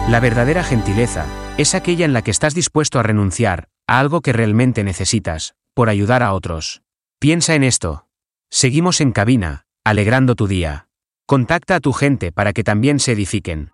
La verdadera gentileza es aquella en la que estás dispuesto a renunciar a algo que realmente necesitas, por ayudar a otros. Piensa en esto. Seguimos en cabina, alegrando tu día. Contacta a tu gente para que también se edifiquen.